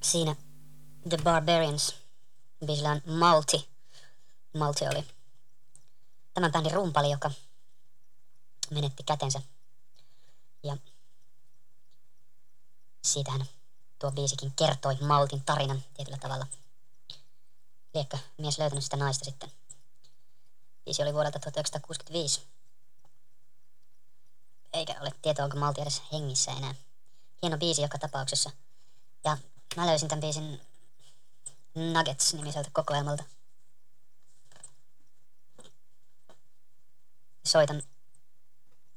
Siinä The Barbarians biisillä on Malti. Malti oli tämän bändin rumpali, joka menetti kätensä. Ja siitähän tuo biisikin kertoi Maltin tarinan tietyllä tavalla. Liekö mies löytänyt sitä naista sitten? Biisi oli vuodelta 1965. Eikä ole tietoa, onko Malti edes hengissä enää. Hieno biisi joka tapauksessa. Ja mä löysin tämän biisin Nuggets-nimiseltä kokoelmalta. Soitan